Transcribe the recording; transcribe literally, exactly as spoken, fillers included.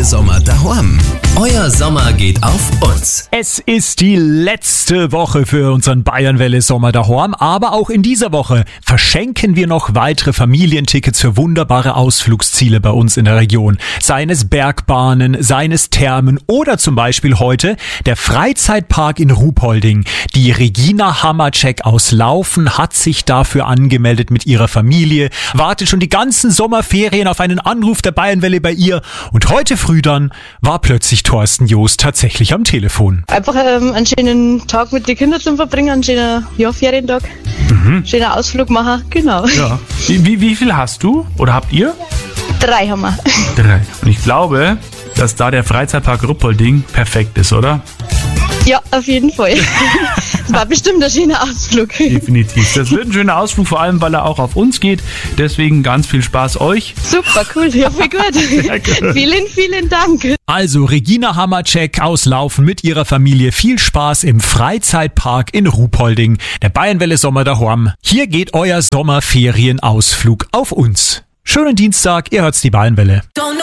Sommer daheim. Euer Sommer geht auf uns. Es ist die letzte Woche für unseren Bayernwelle Sommer daheim, aber auch in dieser Woche verschenken wir noch weitere Familientickets für wunderbare Ausflugsziele bei uns in der Region. Seien es Bergbahnen, seien es Thermen oder zum Beispiel heute der Freizeitpark in Ruhpolding. Die Regina Hamacek aus Laufen hat sich dafür angemeldet mit ihrer Familie, wartet schon die ganzen Sommerferien auf einen Anruf der Bayernwelle bei ihr und heute früh dann war plötzlich Thorsten Joost tatsächlich am Telefon. Einfach ähm, einen schönen Tag mit den Kindern zum Verbringen, einen schönen ja, Ferientag, mhm. schöner Ausflug machen, genau. Ja. Wie, wie, wie viel hast du oder habt ihr? Drei haben wir. Drei. Und ich glaube, dass da der Freizeitpark Ruppolding perfekt ist, oder? Ja, auf jeden Fall. Das war bestimmt ein schöner Ausflug. Definitiv. Das wird ein schöner Ausflug, vor allem, weil er auch auf uns geht. Deswegen ganz viel Spaß euch. Super, cool. Ja, voll gut. gut. Vielen, vielen Dank. Also Regina Hamacek aus Laufen mit ihrer Familie. Viel Spaß im Freizeitpark in Ruhpolding. Der Bayernwelle Sommer daheim. Hier geht euer Sommerferienausflug auf uns. Schönen Dienstag, ihr hört's die Bayernwelle.